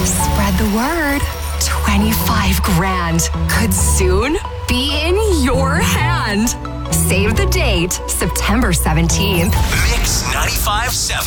Spread the word. 25 grand could soon be in your hand. Save the date, September 17th. Mix 95.7.